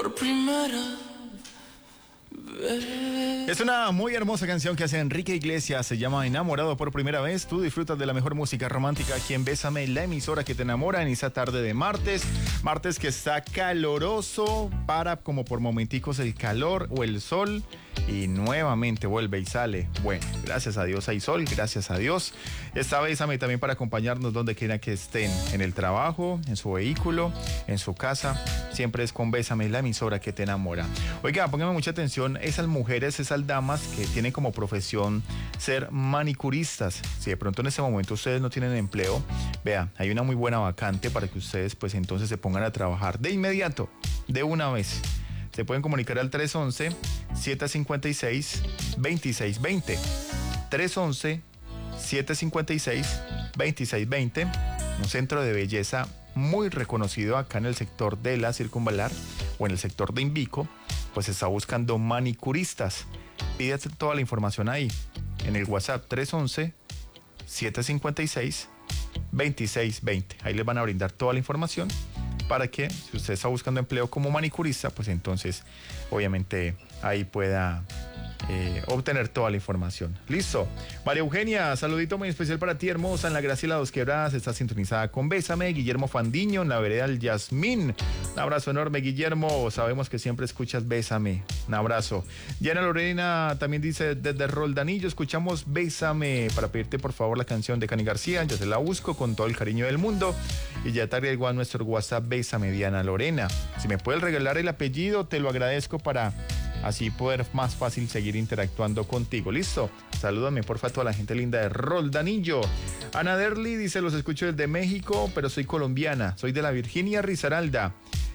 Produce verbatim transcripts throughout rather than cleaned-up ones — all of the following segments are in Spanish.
por primera vez. Es una muy hermosa canción que hace Enrique Iglesias, se llama Enamorado por primera vez. Tú disfrutas de la mejor música romántica aquí en Bésame, la emisora que te enamora en esa tarde de martes. Martes que está caloroso, para como por momenticos el calor o el sol y nuevamente vuelve y sale. Bueno, gracias a Dios hay sol, gracias a Dios. Está Bésame también para acompañarnos donde quiera que estén, en el trabajo, en su vehículo, en su casa. Siempre es con Bésame, la emisora que te enamora. Oiga, pónganme mucha atención, esas mujeres, esas damas que tienen como profesión ser manicuristas. Si de pronto en este momento ustedes no tienen empleo, vea, hay una muy buena vacante para que ustedes pues entonces se pongan a trabajar de inmediato, de una vez. Se pueden comunicar al tres once, siete cincuenta y seis, veintiséis veinte. tres once, siete cincuenta y seis, veintiséis veinte. Un centro de belleza muy reconocido acá en el sector de la Circunvalar o en el sector de Invico, pues está buscando manicuristas. Pídate toda la información ahí, en el WhatsApp tres once, siete cincuenta y seis, veintiséis veinte. Ahí les van a brindar toda la información para que, si usted está buscando empleo como manicurista, pues entonces, obviamente, ahí pueda eh, obtener toda la información. Listo. María Eugenia, saludito muy especial para ti, hermosa, en la Gracia y la Dos Quebradas, está sintonizada con Bésame. Guillermo Fandiño, en la vereda del Yasmín. Un abrazo enorme, Guillermo. Sabemos que siempre escuchas Bésame. Un abrazo. Diana Lorena también dice, desde Roldanillo escuchamos Bésame, para pedirte por favor la canción de Cani García. Yo te la busco con todo el cariño del mundo. Y ya te agrego a nuestro WhatsApp Bésame, Diana Lorena. Si me puedes regalar el apellido, te lo agradezco para así poder más fácil seguir interactuando contigo. ¿Listo? Salúdame porfa a toda la gente linda de Roldanillo. Ana Derly dice, los escucho desde México, pero soy colombiana. Soy de la Virginia Risaralda.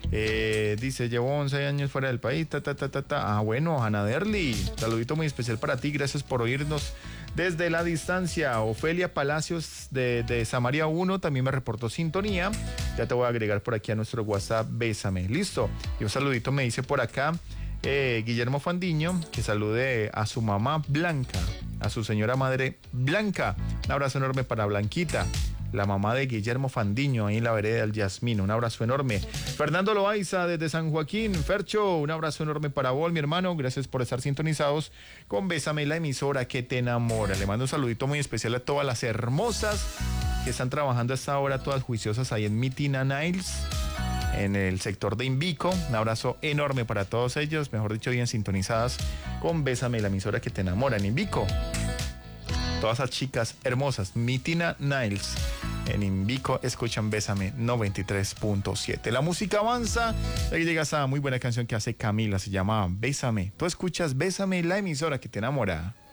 Eh, dice, llevo once años fuera del país, ta, ta, ta, ta, ta. Ah, bueno, Ana Derly, saludito muy especial para ti, gracias por oírnos desde la distancia. Ofelia Palacios de, de Samaria uno también me reportó sintonía. Ya te voy a agregar por aquí a nuestro WhatsApp, Bésame. Listo. Y un saludito me dice por acá eh, Guillermo Fandiño, que salude a su mamá Blanca, a su señora madre Blanca. Un abrazo enorme para Blanquita, la mamá de Guillermo Fandiño, ahí en la vereda del Yasmín. Un abrazo enorme. Fernando Loaiza desde San Joaquín. Fercho, un abrazo enorme para vos, mi hermano. Gracias por estar sintonizados con Bésame, la emisora que te enamora. Le mando un saludito muy especial a todas las hermosas que están trabajando a esta hora, todas juiciosas ahí en Mitina Niles, en el sector de Invico. Un abrazo enorme para todos ellos, mejor dicho, bien sintonizadas con Bésame, la emisora que te enamora en Invico. Todas esas chicas hermosas, Mitina Niles en Invico, escuchan Bésame noventa y tres punto siete. La música avanza, aquí llega esa muy buena canción que hace Camila, se llama Bésame. Tú escuchas Bésame, la emisora que te enamora.